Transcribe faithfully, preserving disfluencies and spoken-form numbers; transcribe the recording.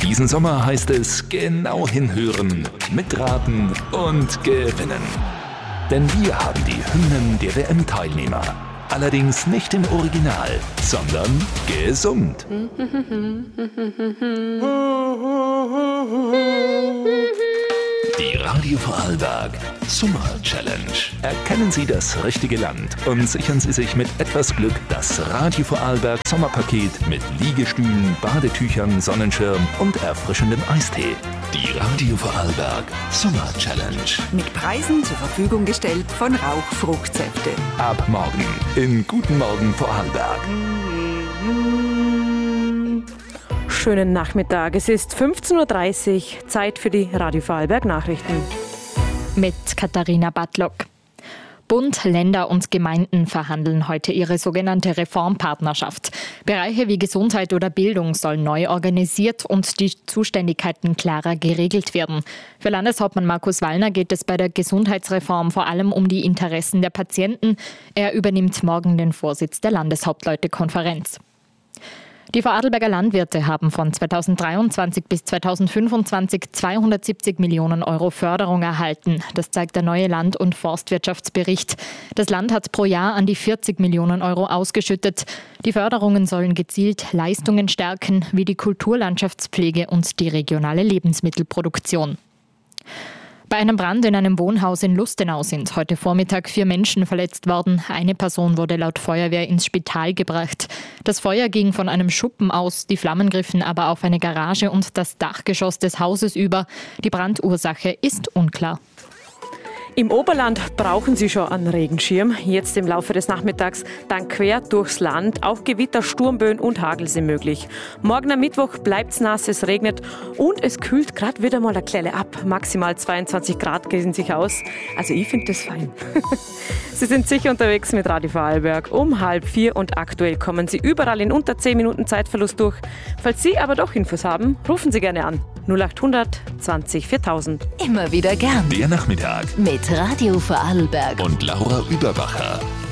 Diesen Sommer heißt es genau hinhören, mitraten und gewinnen. Denn wir haben die Hymnen der W M-Teilnehmer. Allerdings nicht im Original, sondern gesummt. Die Radio Vorarlberg Sommer Challenge. Erkennen Sie das richtige Land und sichern Sie sich mit etwas Glück das Radio Vorarlberg Sommerpaket mit Liegestühlen, Badetüchern, Sonnenschirm und erfrischendem Eistee. Die Radio Vorarlberg Sommer Challenge. Mit Preisen zur Verfügung gestellt von Rauch Fruchtsäfte. Ab morgen in Guten Morgen Vorarlberg. Schönen Nachmittag. Es ist fünfzehn Uhr dreißig, Zeit für die Radio Vorarlberg Nachrichten. Mit Katharina Badlock. Bund, Länder und Gemeinden verhandeln heute ihre sogenannte Reformpartnerschaft. Bereiche wie Gesundheit oder Bildung sollen neu organisiert und die Zuständigkeiten klarer geregelt werden. Für Landeshauptmann Markus Wallner geht es bei der Gesundheitsreform vor allem um die Interessen der Patienten. Er übernimmt morgen den Vorsitz der Landeshauptleutekonferenz. Die Vorarlberger Landwirte haben von zweitausenddreiundzwanzig bis zweitausendfünfundzwanzig zweihundertsiebzig Millionen Euro Förderung erhalten. Das zeigt der neue Land- und Forstwirtschaftsbericht. Das Land hat pro Jahr an die vierzig Millionen Euro ausgeschüttet. Die Förderungen sollen gezielt Leistungen stärken, wie die Kulturlandschaftspflege und die regionale Lebensmittelproduktion. Bei einem Brand in einem Wohnhaus in Lustenau sind heute Vormittag vier Menschen verletzt worden. Eine Person wurde laut Feuerwehr ins Spital gebracht. Das Feuer ging von einem Schuppen aus, die Flammen griffen aber auf eine Garage und das Dachgeschoss des Hauses über. Die Brandursache ist unklar. Im Oberland brauchen Sie schon einen Regenschirm. Jetzt im Laufe des Nachmittags dann quer durchs Land. Auch Gewitter, Sturmböen und Hagel sind möglich. Morgen am Mittwoch bleibt es nass, es regnet und es kühlt gerade wieder mal eine Klelle ab. Maximal zweiundzwanzig Grad gehen sich aus. Also ich finde das fein. Sie sind sicher unterwegs mit Radio Vorarlberg um halb vier und aktuell kommen Sie überall in unter zehn Minuten Zeitverlust durch. Falls Sie aber doch Infos haben, rufen Sie gerne an. null achthundert zwanzig viertausend. Immer wieder gern. Der Nachmittag Mit Radio Vorarlberg. und Laura Überbacher.